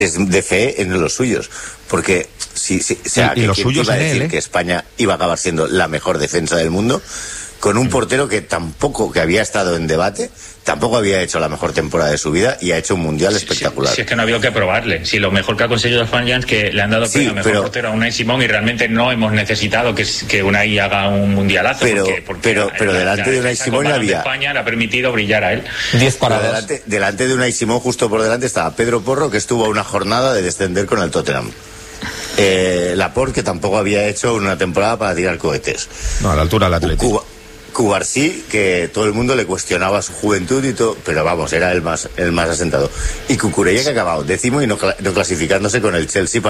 de fe en los suyos, porque y los suyos iba a decir en él, que España iba a acabar siendo la mejor defensa del mundo, con un portero que había estado en debate, tampoco había hecho la mejor temporada de su vida y ha hecho un mundial espectacular. Si es que no ha habido que probarle. Si lo mejor que ha conseguido España es que le han dado premio a mejor portero a Unai Simón, y realmente no hemos necesitado que Unai haga un mundialazo. Pero delante de Unai Simón había... España le ha permitido brillar a él. 10 paradas. Delante de Unai Simón, justo por delante, estaba Pedro Porro, que estuvo a una jornada de descender con el Tottenham. Laporte, que tampoco había hecho una temporada para tirar cohetes. No, a la altura del Atlético. Cubarsí, que todo el mundo le cuestionaba su juventud y todo, pero vamos, era el más asentado. Y Cucurella, que ha acabado 10º y no clasificándose con el Chelsea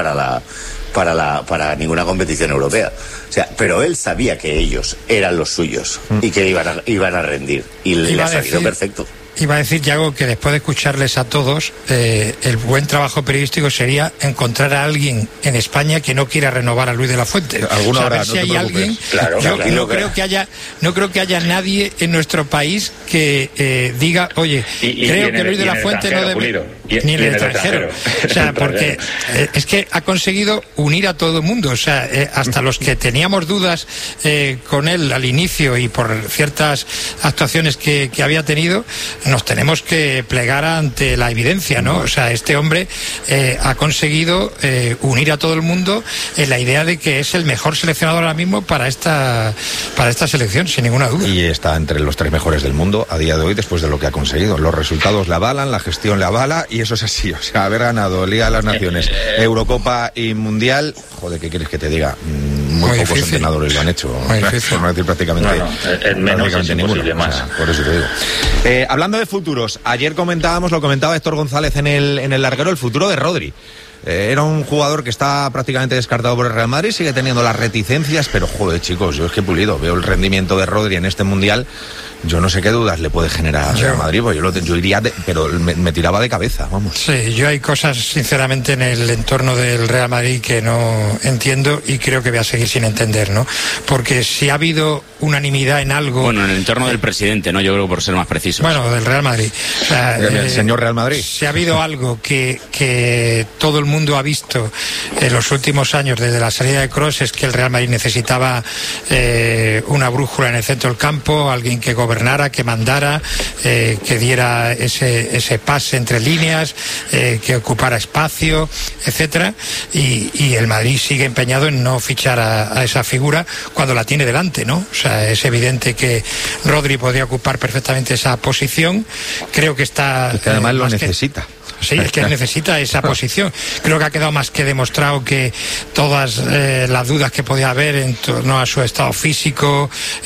para ninguna competición europea. O sea, pero él sabía que ellos eran los suyos y que iban a rendir, y le ha salido perfecto. Iba a decir, Yago, que después de escucharles a todos, el buen trabajo periodístico sería encontrar a alguien en España que no quiera renovar a Luis de la Fuente. Alguna hora, si hay alguien. No creo que haya nadie en nuestro país que diga, oye, creo que Luis de la Fuente no debe, ni en el extranjero. O sea, porque es que ha conseguido unir a todo el mundo. O sea, hasta los que teníamos dudas con él al inicio y por ciertas actuaciones que había tenido, nos tenemos que plegar ante la evidencia, ¿no? O sea, este hombre ha conseguido unir a todo el mundo en la idea de que es el mejor seleccionador ahora mismo para esta selección, sin ninguna duda. Y está entre los 3 mejores del mundo a día de hoy, después de lo que ha conseguido. Los resultados le avalan, la gestión le avala, y eso es así. O sea, haber ganado Liga de las Naciones, Eurocopa y Mundial, joder, ¿qué quieres que te diga? Muy pocos entrenadores lo han hecho, por no decir prácticamente. Menos es imposible más. O sea, por eso te digo. Hablando de futuros, ayer lo comentaba Héctor González en el larguero, el futuro de Rodri. Era un jugador que está prácticamente descartado por el Real Madrid, sigue teniendo las reticencias, pero joder, chicos, yo es que Pulido, veo el rendimiento de Rodri en este Mundial, yo no sé qué dudas le puede generar al Real Madrid, pues yo iría, pero me tiraba de cabeza, vamos. Sí, yo hay cosas, sinceramente, en el entorno del Real Madrid que no entiendo, y creo que voy a seguir sin entender, ¿no? Porque si ha habido unanimidad en algo... Bueno, en el entorno del presidente, ¿no? Yo creo, por ser más precisos. Bueno, del Real Madrid. O sea, el señor Real Madrid. Si ha habido algo que todo el mundo ha visto en los últimos años, desde la salida de Kroos, es que el Real Madrid necesitaba una brújula en el centro del campo, alguien que gobernara, que mandara, que diera ese pase entre líneas, que ocupara espacio, etcétera, y el Madrid sigue empeñado en no fichar a esa figura cuando la tiene delante, ¿no? O sea, es evidente que Rodri podría ocupar perfectamente esa posición. Creo que está... Es que además lo necesita. Sí, es que necesita esa posición. Creo que ha quedado más que demostrado que todas las dudas que podía haber en torno a su estado físico,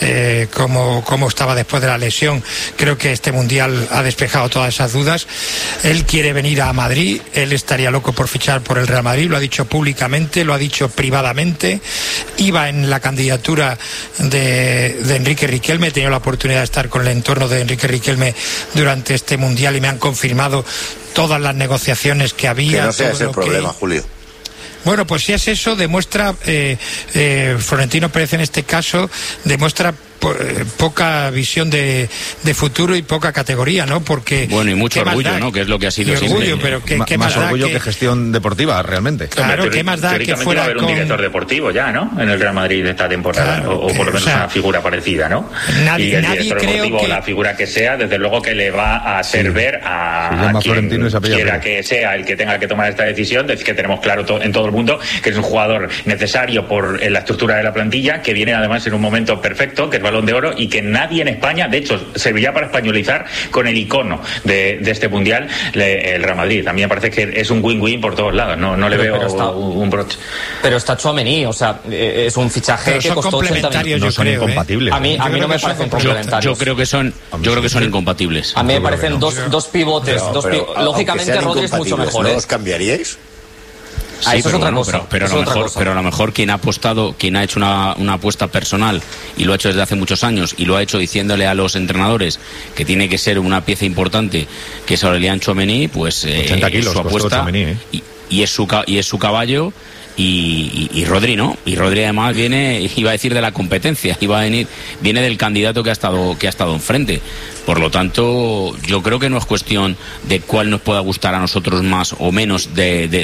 cómo estaba después de la lesión, creo que este Mundial ha despejado todas esas dudas. Él quiere venir a Madrid, él estaría loco por fichar por el Real Madrid, lo ha dicho públicamente, lo ha dicho privadamente. Iba en la candidatura de Enrique Riquelme, he tenido la oportunidad de estar con el entorno de Enrique Riquelme durante este Mundial y me han confirmado todas las negociaciones que había. Que no sea ese el problema, Julio. Bueno, pues si es eso, demuestra, Florentino Pérez en este caso, demuestra poca visión de futuro y poca categoría, ¿no? Porque bueno, y mucho orgullo, ¿no? Que es lo que ha sido siempre. Orgullo, pero ¿qué más orgullo que gestión deportiva, realmente. Claro, ¿qué más da que fuera va a haber un director deportivo ya, ¿no? En el Real Madrid de esta temporada, claro, o por lo menos una figura parecida, ¿no? Nadie, y el director deportivo, que... la figura que sea, desde luego que le va a hacer ver a quien quiera que sea el que tenga que tomar esta decisión, de que tenemos claro en todo el mundo que es un jugador necesario por la estructura de la plantilla, que viene además en un momento perfecto, que es Balón de Oro, y que nadie en España, de hecho, serviría para españolizar con el icono de este Mundial, el Real Madrid. A mí me parece que es un win-win por todos lados, no le veo un broche. Pero está Tchouaméni, o sea, es un fichaje que costó 80 millones. No son incompatibles. A mí no me parecen complementarios. Yo creo que son incompatibles. A mí me parecen dos pivotes. Lógicamente Rodri es mucho mejor. ¿No los cambiaríais? Sí, pero, bueno, pero a lo mejor quien ha apostado, quien ha hecho una apuesta personal y lo ha hecho desde hace muchos años y lo ha hecho diciéndole a los entrenadores que tiene que ser una pieza importante, que es Aurelian Tchouaméni, pues 80 kilos su apuesta y es su caballo. Y Rodri no, y Rodri además viene, iba a decir de la competencia, viene del candidato que ha estado enfrente, Por lo tanto, yo creo que no es cuestión de cuál nos pueda gustar a nosotros más o menos de